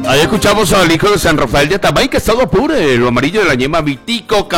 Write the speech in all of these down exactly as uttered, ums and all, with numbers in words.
Ahí escuchamos al hijo de San Rafael de Atamay, que estado apure, lo amarillo de la ñema, Vitico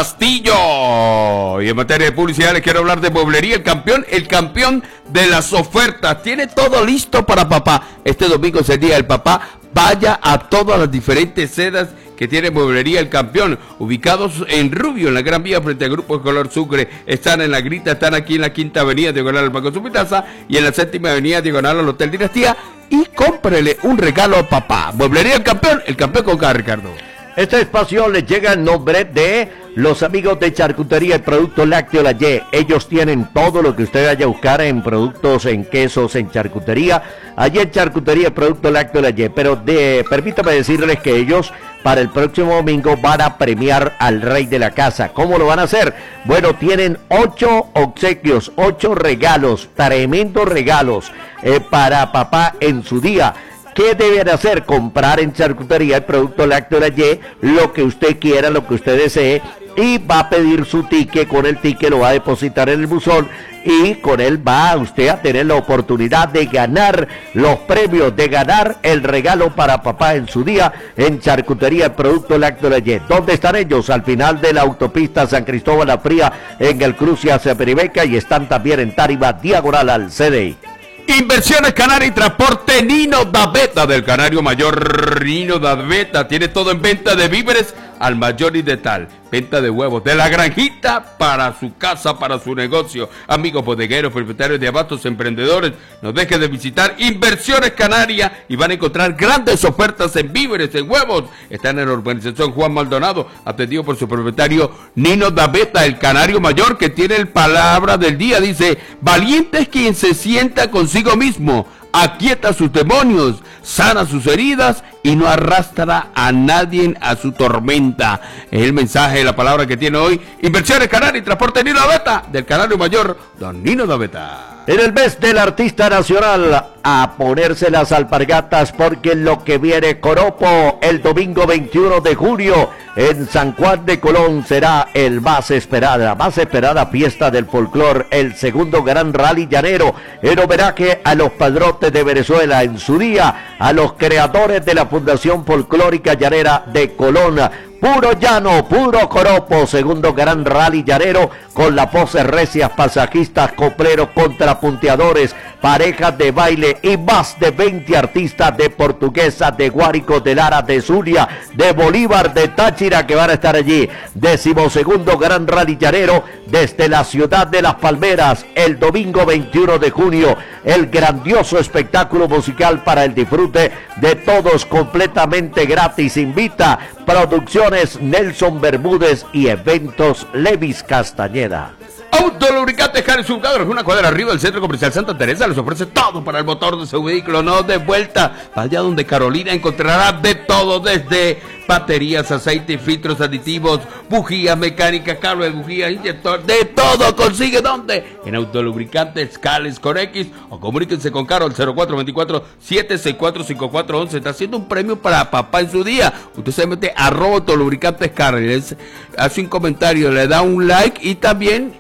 Castillo. Y en materia de publicidad les quiero hablar de Mueblería El Campeón, el campeón de las ofertas. Tiene todo listo para papá. Este domingo es el día del papá. Vaya a todas las diferentes sedas que tiene Mueblería El Campeón, ubicados en Rubio, en la Gran Vía, frente al Grupo Color Sucre. Están en la Grita, están aquí en la Quinta Avenida, diagonal al Banco Subitaza, y en la Séptima Avenida, diagonal al Hotel Dinastía. Y cómprele un regalo a papá. Mueblería El Campeón, el campeón con K, Ricardo. Este espacio les llega en nombre de los amigos de Charcutería y Producto Lácteo La Y. Ellos tienen todo lo que usted vaya a buscar en productos, en quesos, en charcutería. Allí en Charcutería y Producto Lácteo La Y. Pero de, permítame decirles que ellos para el próximo domingo van a premiar al rey de la casa. ¿Cómo lo van a hacer? Bueno, tienen ocho obsequios, ocho regalos, tremendos regalos eh, para papá en su día. ¿Qué deben hacer? Comprar en Charcutería el Producto Lácteo La Y, lo que usted quiera, lo que usted desee, y va a pedir su ticket. Con el ticket lo va a depositar en el buzón y con él va usted a tener la oportunidad de ganar los premios, de ganar el regalo para papá en su día en Charcutería el Producto Lácteo La Y. ¿Dónde están ellos? Al final de la autopista San Cristóbal La Fría, en el cruce hacia Peribeca, y están también en Tarima, diagonal al C D I. Inversiones Canaria y Transporte Nino Daveta, del Canario Mayor. Nino Daveta tiene todo en venta de víveres al mayor y de tal. Venta de huevos de la granjita para su casa, para su negocio. Amigos bodegueros, propietarios de abastos, emprendedores, no dejen de visitar Inversiones Canaria y van a encontrar grandes ofertas en víveres, en huevos. Está en la urbanización Juan Maldonado, atendido por su propietario Nino Daveta, el Canario Mayor, que tiene el palabra del día. Dice: valiente es quien se sienta consigo mismo, aquieta sus demonios, sana sus heridas y no arrastra a nadie a su tormenta. Es el mensaje, la palabra que tiene hoy Inversiones Canaria y Transporte Nino Daveta, del Canario Mayor, don Nino Daveta. En el mes del artista nacional, a ponerse las alpargatas, porque en lo que viene Coropo, el domingo veintiuno de junio en San Juan de Colón, será el más esperada, más esperada fiesta del folclor, el segundo gran rally llanero, en homenaje a los padrotes de Venezuela, en su día a los creadores de la Fundación Folclórica Llanera de Colón. Puro llano, puro Coropo, segundo gran rally llanero, con las voces recias, pasajistas, copleros, contrapunteadores, parejas de baile y más de veinte artistas de Portuguesa, de Guárico, de Lara, de Zulia, de Bolívar, de Táchira, que van a estar allí. Decimosegundo gran rally llanero desde la ciudad de Las Palmeras, el domingo veintiuno de junio, el grandioso espectáculo musical para el disfrute de todos, completamente gratis. Invita Producciones Nelson Bermúdez y Eventos Levis Castañeda. Autolubricantes Cari Surcador, una cuadra arriba del Centro Comercial Santa Teresa, les ofrece todo para el motor de su vehículo, no de vuelta. Vaya donde Carolina encontrará de todo, desde baterías, aceite, filtros aditivos, bujías mecánicas, cable de bujías, inyector, de todo. Consigue ¿dónde? En Autolubricantes Cales con X, o comuníquense con Caro al cero cuatro dos cuatro, siete seis cuatro, cinco cuatro once. Está haciendo un premio para papá en su día. Usted se mete arroba Autolubricantes Cales, hace un comentario, le da un like y también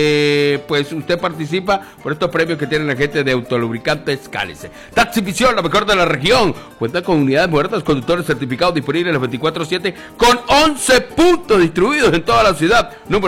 eh, pues usted participa por estos premios que tiene la gente de Autolubricantes Cales. Taxivisión, la mejor de la región, cuenta con unidades muertas, conductores certificados disponibles las veinticuatro siete, con once puntos distribuidos en toda la ciudad. Número